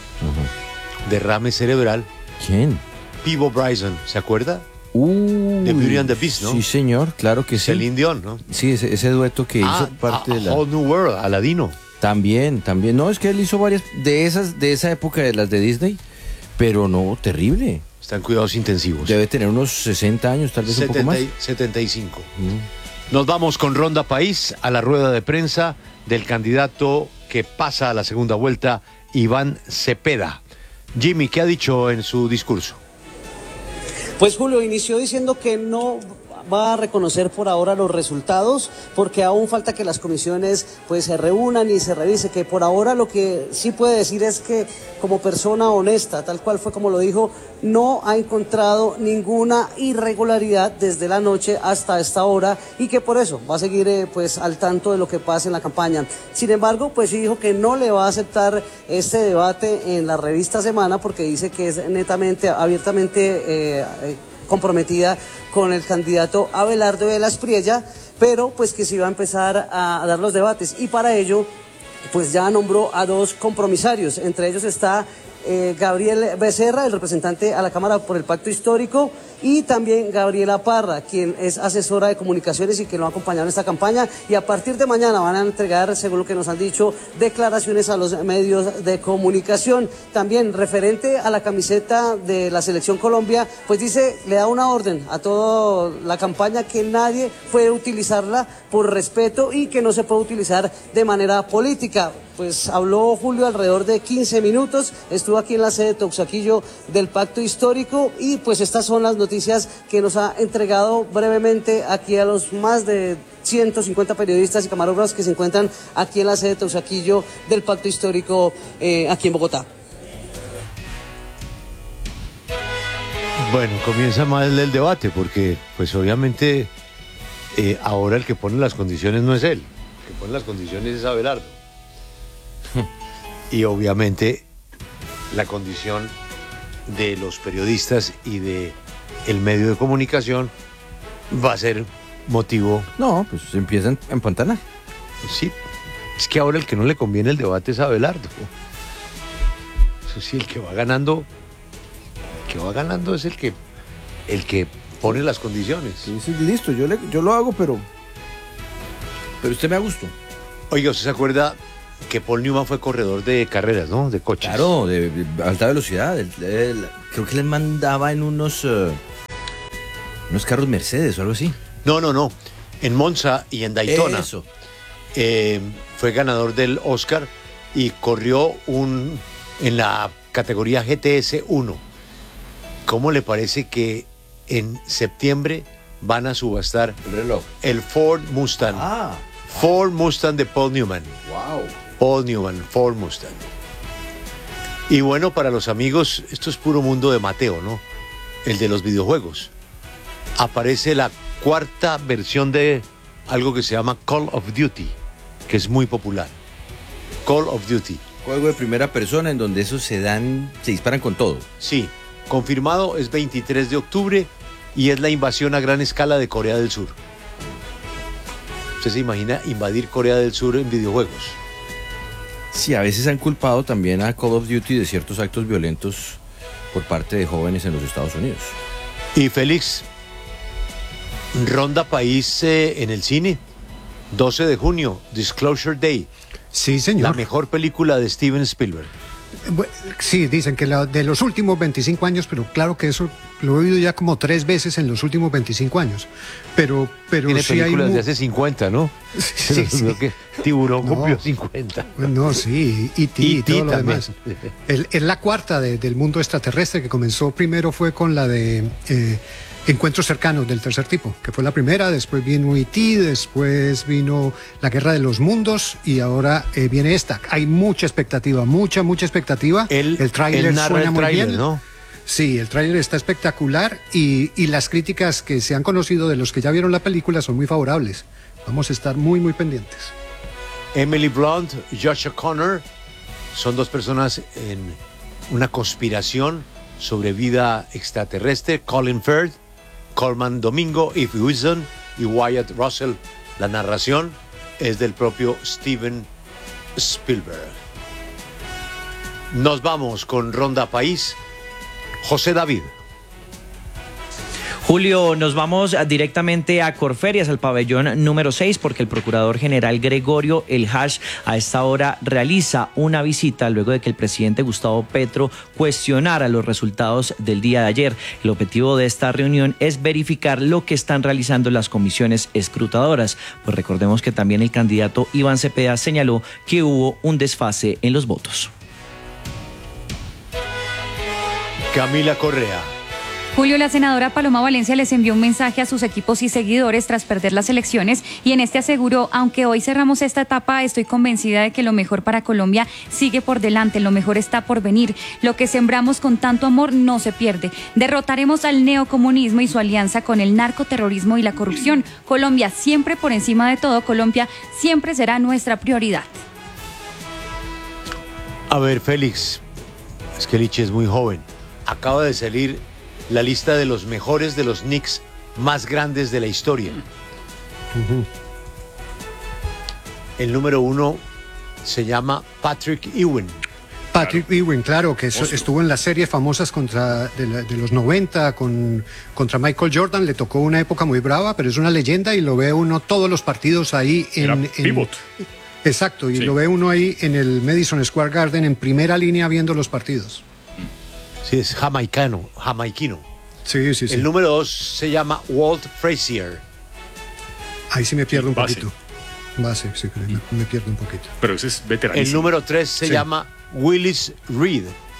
derrame cerebral. ¿quién? Peebo Bryson, ¿se acuerda? Uh, De Beauty and the Beast, ¿no? Sí, señor, claro que sí. Celine Dion, ¿no? Sí, ese, ese dueto que Ah, hizo parte a, de la... a Whole New World, Aladino. También, también. No, es que él hizo varias de esas, de esa época de las de Disney, pero no, terrible. Está en cuidados intensivos. Debe tener unos sesenta años, tal vez un poco más. setenta y cinco. Nos vamos con Ronda País a la rueda de prensa del candidato que pasa a la segunda vuelta, Iván Cepeda. Jimmy, ¿qué ha dicho en su discurso? Pues Julio inició diciendo que no va a reconocer por ahora los resultados porque aún falta que las comisiones pues se reúnan y se revise, que por ahora lo que sí puede decir es que como persona honesta, tal cual fue como lo dijo, no ha encontrado ninguna irregularidad desde la noche hasta esta hora y que por eso va a seguir eh, pues al tanto de lo que pase en la campaña. Sin embargo, pues sí dijo que no le va a aceptar este debate en la revista Semana porque dice que es netamente, abiertamente eh, eh, comprometida con el candidato Abelardo de la Espriella, pero pues que se iba a empezar a, a dar los debates y para ello pues ya nombró a dos compromisarios, entre ellos está eh, Gabriel Becerra, el representante a la Cámara por el Pacto Histórico, y también Gabriela Parra, quien es asesora de comunicaciones y que lo ha acompañado en esta campaña, y a partir de mañana van a entregar, según lo que nos han dicho, declaraciones a los medios de comunicación. También referente a la camiseta de la Selección Colombia, pues dice, le da una orden a toda la campaña que nadie puede utilizarla por respeto y que no se puede utilizar de manera política. Pues habló Julio alrededor de quince minutos, estuvo aquí en la sede de Teusaquillo del Pacto Histórico y pues estas son las noticias que nos ha entregado brevemente aquí a los más de ciento cincuenta periodistas y camarógrafos que se encuentran aquí en la sede de Teusaquillo del Pacto Histórico eh, aquí en Bogotá. Bueno, comienza mal el debate porque pues obviamente eh, ahora el que pone las condiciones no es él, el que pone las condiciones es Abelardo. Y obviamente la condición de los periodistas y de el medio de comunicación va a ser motivo? No, pues empiezan en Pantana. Sí, es que ahora el que no le conviene el debate es Abelardo. Eso sí, el que va ganando, el que va ganando es el que, el que pone las condiciones. Sí, sí, listo, yo, le, yo lo hago, pero, pero usted me da gusto. Oiga, ¿usted se acuerda que Paul Newman fue corredor de carreras, ¿no? De coches. Claro, de, de alta velocidad. El, el, creo que les mandaba en unos, uh, unos carros Mercedes o algo así. No, no, no. En Monza y en Daytona. Eso. Eh, fue ganador del Oscar y corrió un en la categoría G T S uno. ¿Cómo le parece que en septiembre van a subastar el reloj? El Ford Mustang. Ah. Ford Mustang de Paul Newman. Wow. Paul Newman, Ford Mustang. Y bueno, para los amigos, esto es puro mundo de Mateo, ¿no? El de los videojuegos. Aparece la cuarta versión de algo que se llama Call of Duty, que es muy popular. Call of Duty. Juego de primera persona en donde esos se dan, se disparan con todo. Sí, confirmado es veintitrés de octubre y es la invasión a gran escala de Corea del Sur. ¿Usted se imagina invadir Corea del Sur en videojuegos? Sí, a veces han culpado también a Call of Duty de ciertos actos violentos por parte de jóvenes en los Estados Unidos. Y Félix, ronda país eh, en el cine, doce de junio, Disclosure Day. Sí, señor. La mejor película de Steven Spielberg. Sí, dicen que la, de los últimos veinticinco años, pero claro que eso lo he oído ya como tres veces en los últimos veinticinco años. Pero, pero Tiene sí películas hay de hace cincuenta, ¿no? Sí, sí. Que Tiburón No. cumplió cincuenta. No, sí, E T y E T todo lo también. demás. El- Es la cuarta de- del mundo extraterrestre, que comenzó primero fue con la de eh, Encuentros cercanos del tercer tipo, que fue la primera, después vino E T, después vino La Guerra de los Mundos y ahora eh, viene esta. Hay mucha expectativa, mucha, mucha expectativa. Él- el tráiler él narra suena el muy tráiler, bien. ¿no? Sí, el tráiler está espectacular y, y las críticas que se han conocido de los que ya vieron la película son muy favorables. Vamos a estar muy, muy pendientes. Emily Blunt, Josh O'Connor, son dos personas en una conspiración sobre vida extraterrestre. Colin Firth, Coleman Domingo, Eve Wilson y Wyatt Russell. La narración es del propio Steven Spielberg. Nos vamos con Ronda País. José David. Julio, nos vamos directamente a Corferias, al pabellón número seis, porque el procurador general Gregorio El Hash a esta hora realiza una visita luego de que el presidente Gustavo Petro cuestionara los resultados del día de ayer. El objetivo de esta reunión es verificar lo que están realizando las comisiones escrutadoras. Pues recordemos que también el candidato Iván Cepeda señaló que hubo un desfase en los votos. Camila Correa. Julio, la senadora Paloma Valencia les envió un mensaje a sus equipos y seguidores tras perder las elecciones y en este aseguró: aunque hoy cerramos esta etapa, estoy convencida de que lo mejor para Colombia sigue por delante, lo mejor está por venir. Lo que sembramos con tanto amor no se pierde. Derrotaremos al neocomunismo y su alianza con el narcoterrorismo y la corrupción. Colombia siempre por encima de todo, Colombia siempre será nuestra prioridad. A ver, Félix, es que Lichi es muy joven. Acaba de salir la lista de los mejores de los Knicks más grandes de la historia. El número uno se llama Patrick Ewing. Patrick Ewing, claro, que eso- estuvo en las series famosas contra, de, la- de los noventa con, contra Michael Jordan. Le tocó una época muy brava, pero es una leyenda y lo ve uno todos los partidos ahí en... Era en- pivot. Exacto, y Sí. lo ve uno ahí en el Madison Square Garden en primera línea viendo los partidos. Sí, es jamaicano, jamaiquino. Sí, sí, sí. El número dos se llama Walt Frazier. Ahí sí me pierdo un Base. poquito. Base, sí, me, me pierdo un poquito. Pero ese es veteranísimo. El número tres se Sí. llama Willis Reed.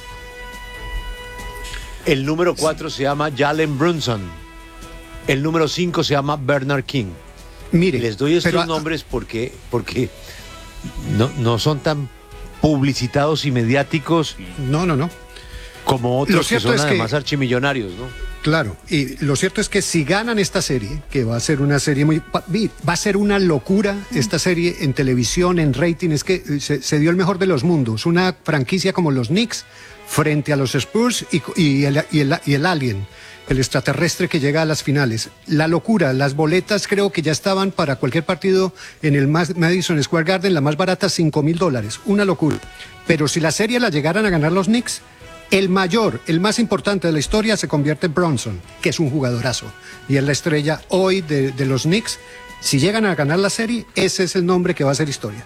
El número cuatro se llama Jalen Brunson. El número cinco se llama Bernard King. Mire, Les doy estos pero a- nombres porque, porque no, no son tan publicitados y mediáticos No, no, no. como Lo otros que cierto son es que- además archimillonarios, ¿no? Claro, y lo cierto es que si ganan esta serie, que va a ser una serie muy... va va a ser una locura esta serie en televisión, en rating, es que eh, se, se dio el mejor de los mundos. Una franquicia como los Knicks frente a los Spurs y, y el, y el- y el Alien. el extraterrestre que llega a las finales. La locura, las boletas creo que ya estaban para cualquier partido en el Madison Square Garden, la más barata, cinco mil dólares. Una locura. Pero si la serie la llegaran a ganar los Knicks, el mayor, el más importante de la historia se convierte en Bronson, que es un jugadorazo. Y es la estrella hoy de, de los Knicks. Si llegan a ganar la serie, ese es el nombre que va a hacer historia.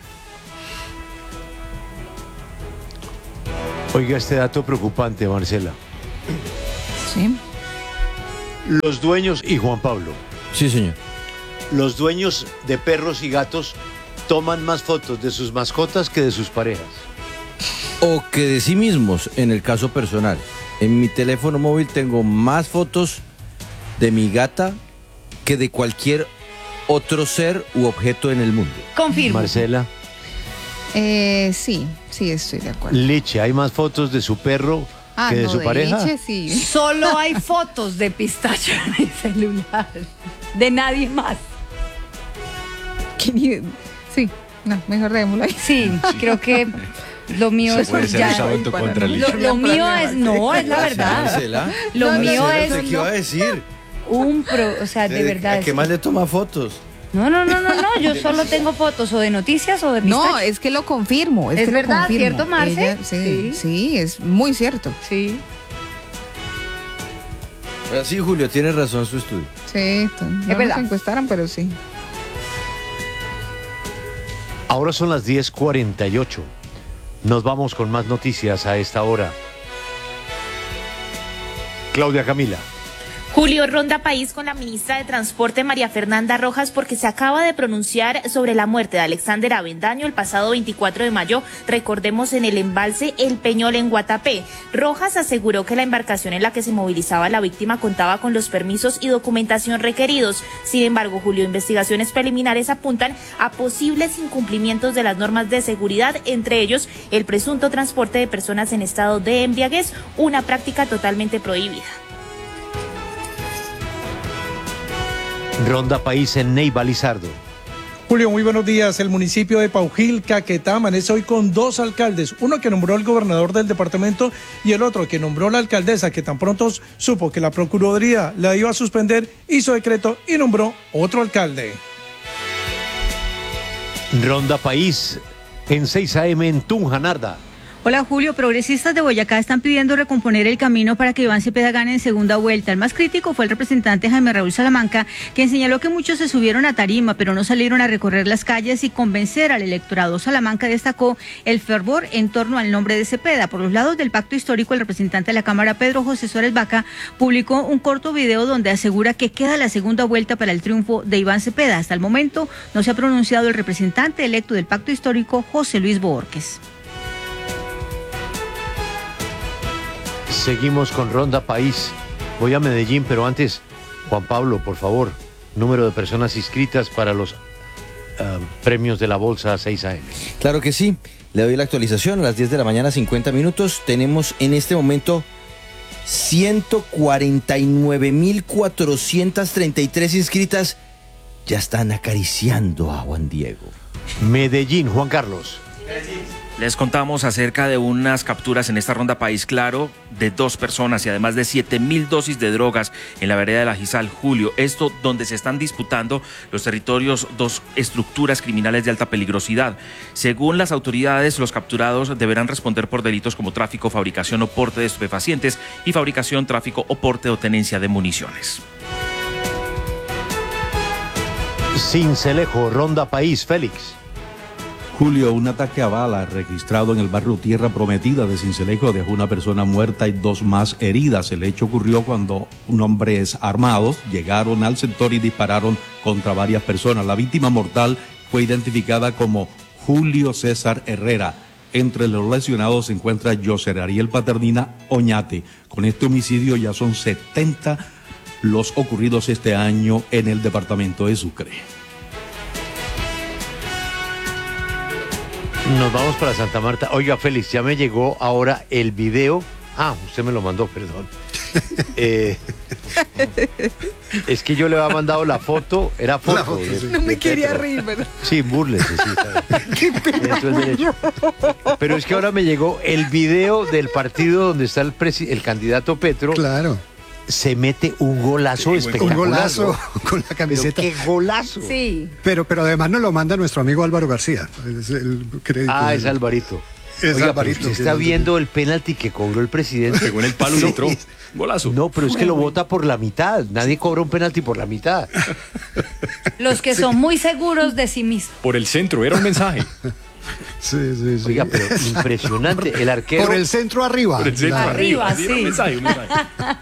Oiga este dato preocupante, Marcela. Sí. Los dueños, y Juan Pablo. Sí, señor. Los dueños de perros y gatos toman más fotos de sus mascotas que de sus parejas. O que de sí mismos, en el caso personal. En mi teléfono móvil tengo más fotos de mi gata que de cualquier otro ser u objeto en el mundo. Confirmo. Marcela. Eh, sí, sí, estoy de acuerdo. Liche, ¿hay más fotos de su perro Ah, que de no, su de pareja? Liche, sí. Solo hay fotos de pistacho en mi celular. De nadie más. Que ni- Sí, no, mejor démoslo ahí. Sí, creo que lo mío es Puede ser ya. usado en tu contra, Lo, Licha. lo mío es, no, es la verdad. Marcela. Lo mío Marcela, es ¿usted qué iba a decir? un pro, o sea, de verdad. ¿A qué es- más le toma fotos? No, no, no, no, no, yo solo tengo fotos o de noticias o de pistacho. No, es que lo confirmo. Es, Es que lo verdad, confirmo. ¿cierto, Marce? Ella- sí, Sí. sí, es muy cierto. Sí. Ahora sí, Julio, tiene razón su estudio. Sí, t- no verdad. nos encuestaron, pero sí. Ahora son las diez cuarenta y ocho. Nos vamos con más noticias a esta hora. Claudia Camila. Julio, ronda país con la ministra de Transporte María Fernanda Rojas porque se acaba de pronunciar sobre la muerte de Alexander Avendaño el pasado veinticuatro de mayo, recordemos, en el embalse El Peñol en Guatapé. Rojas aseguró que la embarcación en la que se movilizaba la víctima contaba con los permisos y documentación requeridos. Sin embargo, Julio, investigaciones preliminares apuntan a posibles incumplimientos de las normas de seguridad, entre ellos el presunto transporte de personas en estado de embriaguez, una práctica totalmente prohibida. Ronda País en Neiva Lizardo. Julio, muy buenos días. El municipio de Paujil, Caquetá, amanece hoy con dos alcaldes, uno que nombró el gobernador del departamento y el otro que nombró la alcaldesa, que tan pronto supo que la Procuraduría la iba a suspender, hizo decreto y nombró otro alcalde. Ronda País en seis a eme en Tunja, Narda. Hola Julio, progresistas de Boyacá están pidiendo recomponer el camino para que Iván Cepeda gane en segunda vuelta. El más crítico fue el representante Jaime Raúl Salamanca, quien señaló que muchos se subieron a tarima, pero no salieron a recorrer las calles y convencer al electorado. Salamanca destacó el fervor en torno al nombre de Cepeda. Por los lados del pacto histórico, el representante de la Cámara, Pedro José Suárez Vaca, publicó un corto video donde asegura que queda la segunda vuelta para el triunfo de Iván Cepeda. Hasta el momento no se ha pronunciado el representante electo del pacto histórico, José Luis Boorques. Seguimos con Ronda País. Voy a Medellín, pero antes, Juan Pablo, por favor, número de personas inscritas para los uh, premios de la Bolsa seis a eme. Claro que sí. Le doy la actualización a las diez de la mañana, cincuenta minutos. Tenemos en este momento ciento cuarenta y nueve mil cuatrocientas treinta y tres inscritas. Ya están acariciando a Juan Diego. Medellín, Juan Carlos. Les contamos acerca de unas capturas en esta ronda País Claro de dos personas y además de siete mil dosis de drogas en la vereda de la Gizal, Julio. Esto donde se están disputando los territorios dos estructuras criminales de alta peligrosidad. Según las autoridades, los capturados deberán responder por delitos como tráfico, fabricación o porte de estupefacientes y fabricación, tráfico o porte o tenencia de municiones. Sincelejo, Ronda País, Félix. Julio, un ataque a bala registrado en el barrio Tierra Prometida de Sincelejo dejó una persona muerta y dos más heridas. El hecho ocurrió cuando hombres armados llegaron al sector y dispararon contra varias personas. La víctima mortal fue identificada como Julio César Herrera. Entre los lesionados se encuentra Yoser Ariel Paternina Oñate. Con este homicidio ya son setenta los ocurridos este año en el departamento de Sucre. Nos vamos para Santa Marta. Oiga, Félix, ya me llegó ahora el video. Ah, usted me lo mandó, perdón. Eh, es que yo le había mandado la foto, era foto. La foto, de, sí. No me de quería Petro. reír, ¿verdad? Sí, búrlese, sí. Qué pena. Eso es derecho. Pero es que ahora me llegó el video del partido donde está el, presi- el candidato Petro. Claro. se mete un golazo Sí, espectacular. un golazo ¿no? con la camiseta. Pero qué golazo. Sí. Pero, pero además nos lo manda nuestro amigo Álvaro García. Es el crédito Ah, de- es Alvarito. Es Oiga, Alvarito, pero usted que está es- viendo el penalti que cobró el presidente. Pegó en el palo y Sí. entró. Golazo. No, pero es que lo vota por la mitad. Nadie cobra un penalti por la mitad. Los que son muy seguros de sí mismos. Por el centro, era un mensaje. Sí, sí, sí. Oiga, pero impresionante. El arquero. Por el centro arriba. Por el centro La- Arriba, arriba. Era un sí. mensaje, un mensaje.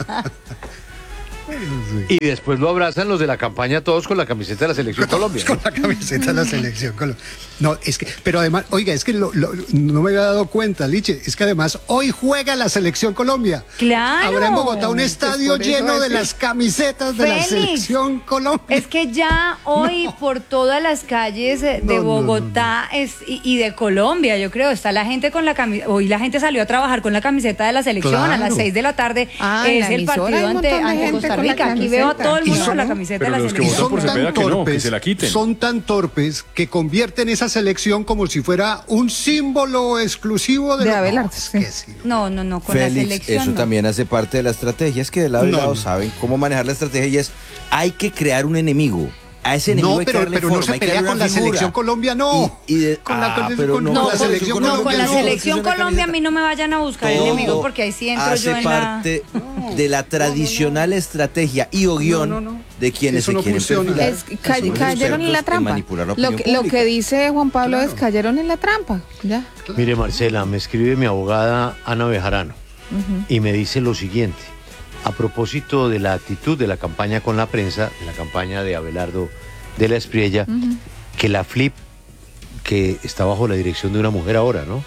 Y después lo abrazan los de la campaña todos con la camiseta de la Selección Colombia. Con la camiseta de la selección. Colo- No, es que, pero además, oiga, es que lo- lo- no me había dado cuenta, Liche, es que además hoy juega la selección Colombia. Claro. Habrá en Bogotá un estadio por eso lleno de es- las camisetas de la Félix, selección Colombia. Es que ya hoy por todas las calles de No, no, Bogotá es, y, y de Colombia, yo creo, está la gente con la camiseta. Hoy la gente salió a trabajar con la camiseta de la selección a las Claro. seis de la tarde. Ah, en es la el emisora partido hay un ante, montón de ante gente Costa con la Rica. Aquí veo a todo el camiseta. mundo con la Y camiseta Pero de la los que Y selección. votan son por Cepeda tan que no, que torpes, se la quiten. son tan torpes que convierten esa selección como si fuera un símbolo exclusivo de, De lo- Abelardo, No, es sí. que sí. No, no, no, con la Félix, selección. eso no. también hace parte de la estrategia. Es que de lado y No, lado no. saben cómo manejar la estrategia y es, hay que crear un enemigo. A ese enemigo No, hay que pero, darle pero no forma, se hay que pelea darle con una la figura. selección Colombia, no. Y, y de- Con la- ah, con- pero con- no, No, con la con, selección no, con Colombia la no. selección Es una Colombia a camiseta. mí no me vayan a buscar Todo enemigos porque ahí sí entro hace yo en la... parte de la tradicional estrategia y o guión No, no, no. de quienes Eso se no quieren funciona. perfilar. Es, ca- Son los cayeron en la expertos trampa. manipular la Lo opinión que, lo pública. que dice Juan Pablo Claro. es cayeron en la trampa. Ya. Mire, Marcela, me escribe mi abogada Ana Bejarano y me dice lo siguiente. A propósito de la actitud de la campaña con la prensa, de la campaña de Abelardo de la Espriella, que la F L I P, que está bajo la dirección de una mujer ahora, ¿no?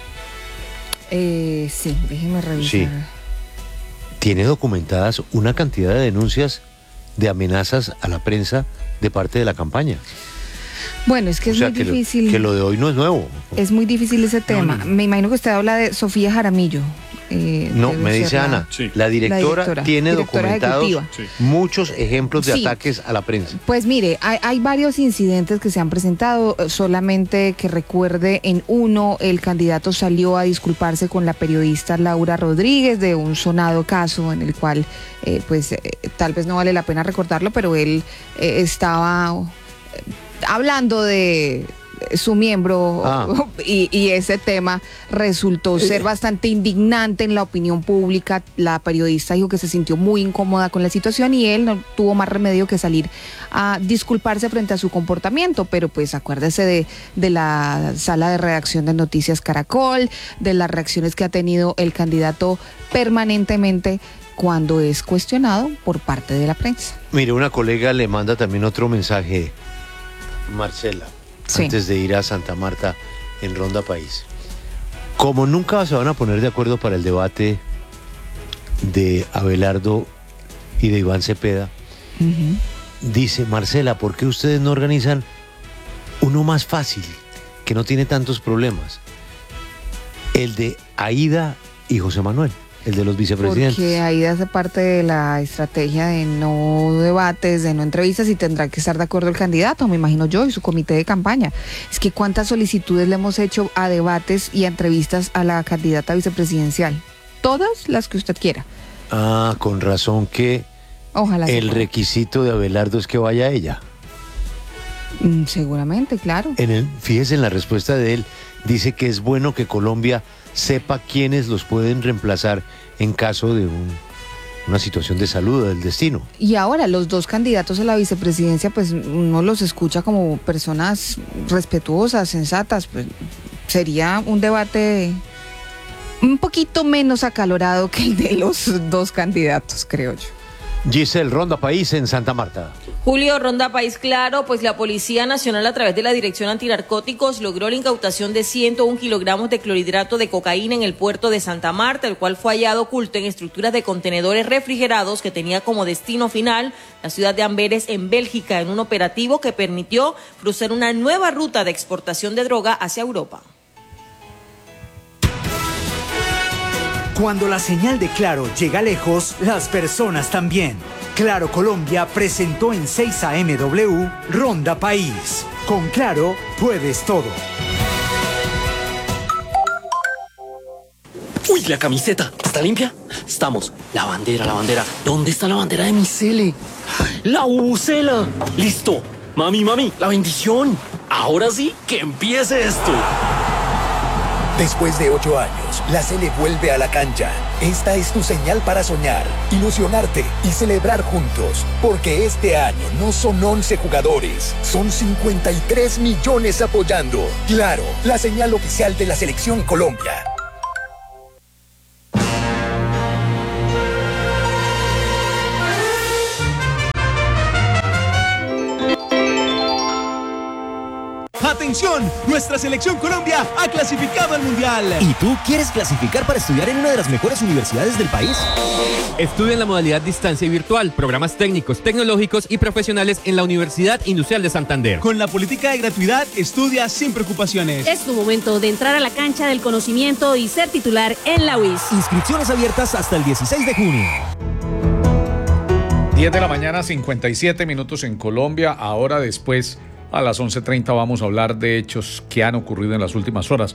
Eh, sí, déjeme revisar. Sí. Tiene documentadas una cantidad de denuncias de amenazas a la prensa de parte de la campaña. Bueno, es que O es sea, muy que lo, difícil. que lo de hoy no es nuevo. Es muy difícil ese tema. Me imagino que usted habla de Sofía Jaramillo. eh, No, debe me ser dice la- Ana, Sí. la, directora La directora, tiene directora documentados ejecutiva. Sí. muchos ejemplos de Sí. ataques a la prensa. Pues mire, hay, hay varios incidentes que se han presentado, eh, solamente que recuerde en uno, el candidato salió a disculparse con la periodista Laura Rodríguez de un sonado caso en el cual, eh, pues eh, tal vez no vale la pena recordarlo, pero él eh, estaba eh, hablando de su miembro Ah. y, y ese tema resultó ser bastante indignante en la opinión pública. La periodista dijo que se sintió muy incómoda con la situación y él no tuvo más remedio que salir a disculparse frente a su comportamiento, pero pues acuérdese de, de la sala de redacción de Noticias Caracol, de las reacciones que ha tenido el candidato permanentemente cuando es cuestionado por parte de la prensa. Mire, una colega le manda también otro mensaje, Marcela, Sí. antes de ir a Santa Marta en Ronda País. Como nunca se van a poner de acuerdo para el debate de Abelardo y de Iván Cepeda, dice Marcela, ¿por qué ustedes no organizan uno más fácil, que no tiene tantos problemas? El de Aída y José Manuel, el de los vicepresidentes. Porque ahí hace parte de la estrategia de no debates, de no entrevistas y tendrá que estar de acuerdo el candidato, me imagino yo, y su comité de campaña. Es que cuántas solicitudes le hemos hecho a debates y a entrevistas a la candidata vicepresidencial. Todas las que usted quiera. Ah, con razón que Ojalá se el pueda. requisito de Abelardo es que vaya ella. Mm, seguramente, claro. En el, fíjese en la respuesta de él, dice que es bueno que Colombia sepa quiénes los pueden reemplazar en caso de un- una situación de salud o del destino. Y ahora los dos candidatos a la vicepresidencia, pues uno los escucha como personas respetuosas, sensatas. Pues, sería un debate un poquito menos acalorado que el de los dos candidatos, creo yo. Giselle, Ronda País en Santa Marta. Julio, Ronda País Claro, pues la Policía Nacional a través de la Dirección Antinarcóticos logró la incautación de ciento un kilogramos de clorhidrato de cocaína en el puerto de Santa Marta, el cual fue hallado oculto en estructuras de contenedores refrigerados que tenía como destino final la ciudad de Amberes en Bélgica, en un operativo que permitió cruzar una nueva ruta de exportación de droga hacia Europa. Cuando la señal de Claro llega lejos, las personas también. Claro Colombia presentó en seis A M W Ronda País. Con Claro puedes todo. Uy, la camiseta. ¿Está limpia? Estamos. La bandera, la bandera. ¿Dónde está la bandera de mi cele? La bubucela. Listo. Mami, mami, la bendición. Ahora sí, que empiece esto. Después de ocho años, la Sele vuelve a la cancha. Esta es tu señal para soñar, ilusionarte y celebrar juntos. Porque este año no son once jugadores, son cincuenta y tres millones apoyando. Claro, la señal oficial de la Selección Colombia. ¡Atención! Nuestra Selección Colombia ha clasificado al Mundial. ¿Y tú quieres clasificar para estudiar en una de las mejores universidades del país? Estudia en la modalidad distancia y virtual, programas técnicos, tecnológicos y profesionales en la Universidad Industrial de Santander. Con la política de gratuidad, estudia sin preocupaciones. Es tu momento de entrar a la cancha del conocimiento y ser titular en la U I S. Inscripciones abiertas hasta el dieciséis de junio. diez de la mañana, cincuenta y siete minutos en Colombia. Ahora después, a las once treinta, vamos a hablar de hechos que han ocurrido en las últimas horas.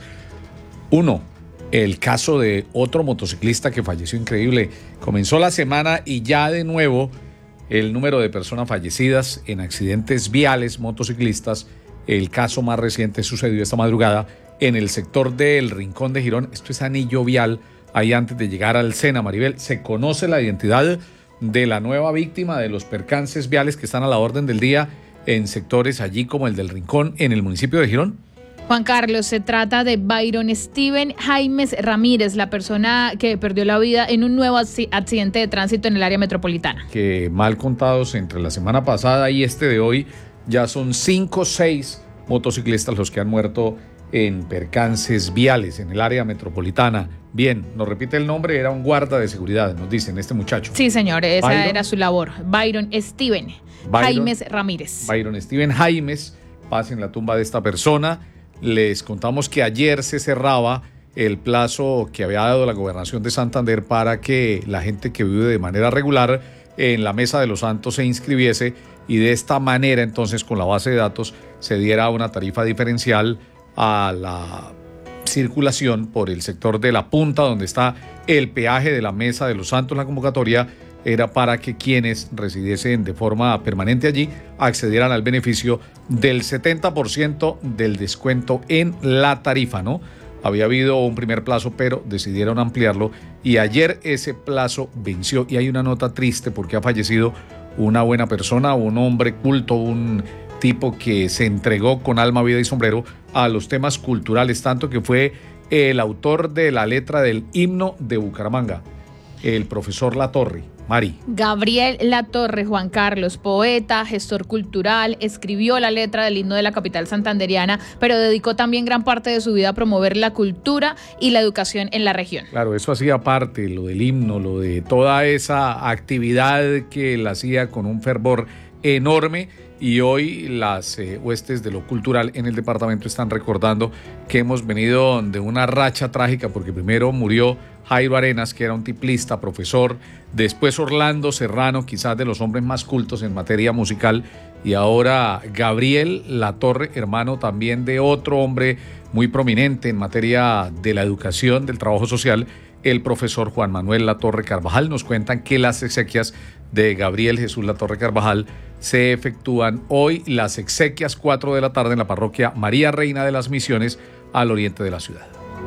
Uno, el caso de otro motociclista que falleció increíble. Comenzó la semana y ya de nuevo el número de personas fallecidas en accidentes viales motociclistas. El caso más reciente sucedió esta madrugada en el sector del Rincón de Girón. Esto es anillo vial, ahí antes de llegar al Sena, Maribel. Se conoce la identidad de la nueva víctima de los percances viales que están a la orden del día en sectores allí como el del Rincón, en el municipio de Girón. Juan Carlos, se trata de Byron Steven Jaimes Ramírez, la persona que perdió la vida en un nuevo accidente de tránsito en el área metropolitana. Que mal contados entre la semana pasada y este de hoy, ya son cinco o seis motociclistas los que han muerto en percances viales en el área metropolitana. Bien, nos repite el nombre, era un guarda de seguridad, nos dicen, este muchacho. Sí, señor, esa Byron, era su labor. Byron Steven Byron, Jaimes Ramírez. Byron Steven Jaimes, pasen la tumba de esta persona. Les contamos que ayer se cerraba el plazo que había dado la Gobernación de Santander para que la gente que vive de manera regular en la Mesa de los Santos se inscribiese y de esta manera entonces con la base de datos se diera una tarifa diferencial a la circulación por el sector de la punta donde está el peaje de la Mesa de los Santos. La convocatoria era para que quienes residiesen de forma permanente allí accedieran al beneficio del setenta por ciento del descuento en la tarifa, ¿no? Había habido un primer plazo, pero decidieron ampliarlo y ayer ese plazo venció. Y hay una nota triste porque ha fallecido una buena persona, un hombre culto, un tipo que se entregó con alma, vida y sombrero a los temas culturales, tanto que fue el autor de la letra del himno de Bucaramanga, el profesor Latorre. Mari. Gabriel Latorre, Juan Carlos, poeta, gestor cultural, escribió la letra del himno de la capital santanderiana, pero dedicó también gran parte de su vida a promover la cultura y la educación en la región. Claro, eso hacía parte, lo del himno, lo de toda esa actividad que él hacía con un fervor enorme. Y hoy las eh, huestes de lo cultural en el departamento están recordando que hemos venido de una racha trágica, porque primero murió Jairo Arenas, que era un tiplista, profesor, después Orlando Serrano, quizás de los hombres más cultos en materia musical, y ahora Gabriel Latorre, hermano también de otro hombre muy prominente en materia de la educación, del trabajo social, el profesor Juan Manuel Latorre Carvajal. Nos cuentan que las exequias de Gabriel Jesús Latorre Carvajal se efectúan hoy, las exequias cuatro de la tarde en la parroquia María Reina de las Misiones, al oriente de la ciudad.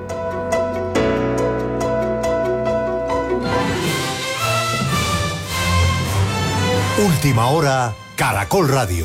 Última hora, Caracol Radio.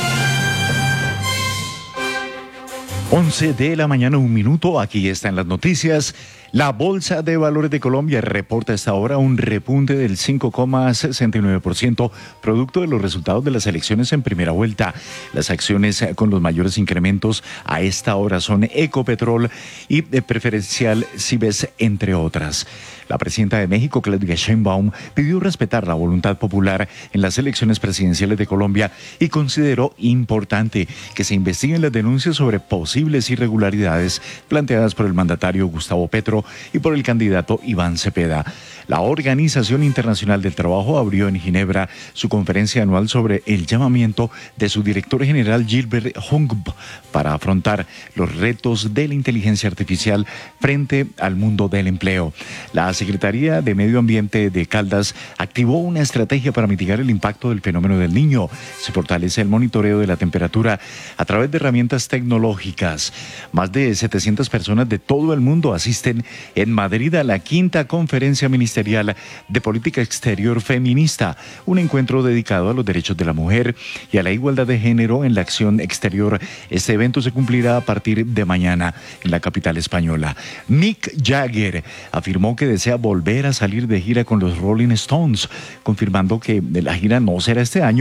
once de la mañana, un minuto, aquí están las noticias. La Bolsa de Valores de Colombia reporta a esta hora un repunte del cinco coma sesenta y nueve por ciento, producto de los resultados de las elecciones en primera vuelta. Las acciones con los mayores incrementos a esta hora son Ecopetrol y de Preferencial Cibes, entre otras. La presidenta de México, Claudia Sheinbaum, pidió respetar la voluntad popular en las elecciones presidenciales de Colombia y consideró importante que se investiguen las denuncias sobre posibles irregularidades planteadas por el mandatario Gustavo Petro Bolsonaro y por el candidato Iván Cepeda. La Organización Internacional del Trabajo abrió en Ginebra su conferencia anual sobre el llamamiento de su director general Gilbert Hung para afrontar los retos de la inteligencia artificial frente al mundo del empleo. La Secretaría de Medio Ambiente de Caldas activó una estrategia para mitigar el impacto del fenómeno del Niño. Se fortalece el monitoreo de la temperatura a través de herramientas tecnológicas. Más de setecientas personas de todo el mundo asisten en Madrid a la quinta conferencia ministerial de política exterior feminista, un encuentro dedicado a los derechos de la mujer y a la igualdad de género en la acción exterior. Este evento se cumplirá a partir de mañana en la capital española. Mick Jagger afirmó que desea volver a salir de gira con los Rolling Stones, confirmando que la gira no será este año,